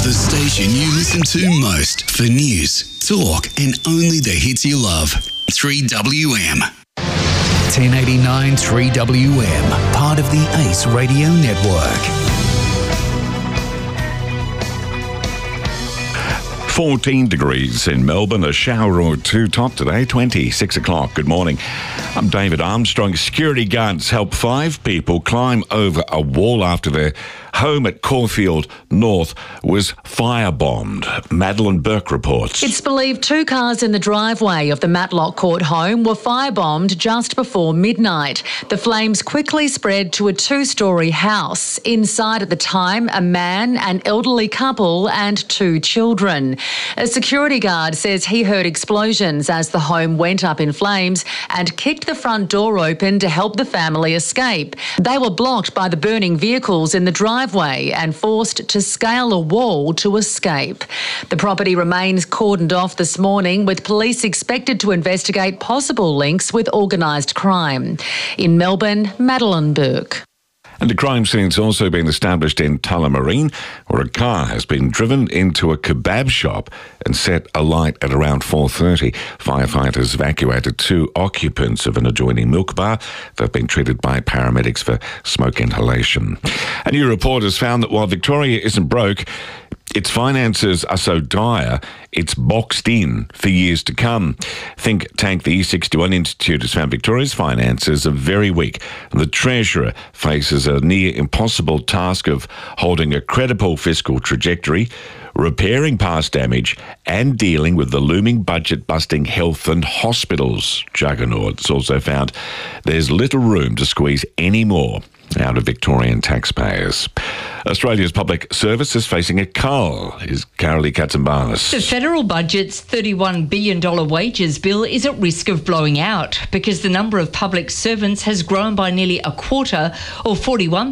The station you listen to most for news, talk, and only the hits you love. 3WM. 1089 3WM, part of the Ace Radio Network. 14 degrees in Melbourne, a shower or two top today, 6 o'clock. Good morning. I'm David Armstrong. Security guards help 5 people climb over a wall after their home at Caulfield North was firebombed. Madeline Burke reports. It's believed 2 cars in the driveway of the Matlock Court home were firebombed just before midnight. The flames quickly spread to a 2-storey house. Inside at the time, a man, an elderly couple and 2 children. A security guard says he heard explosions as the home went up in flames and kicked the front door open to help the family escape. They were blocked by the burning vehicles in the driveway and forced to scale a wall to escape. The property remains cordoned off this morning, with police expected to investigate possible links with organised crime. In Melbourne, Madeline Burke. And a crime scene's also been established in Tullamarine, where a car has been driven into a kebab shop and set alight at around 4:30. Firefighters evacuated 2 occupants of an adjoining milk bar. They've been treated by paramedics for smoke inhalation. A new report has found that while Victoria isn't broke, its finances are so dire, it's boxed in for years to come. Think tank the E61 Institute has found Victoria's finances are very weak, and the Treasurer faces a near impossible task of holding a credible fiscal trajectory, repairing past damage, and dealing with the looming budget-busting health and hospitals juggernaut. It's also found there's little room to squeeze any more out of Victorian taxpayers. Australia's public service is facing a cull, is Carolee Katsambanis. The federal budget's $31 billion wages bill is at risk of blowing out because the number of public servants has grown by nearly a quarter, or 41%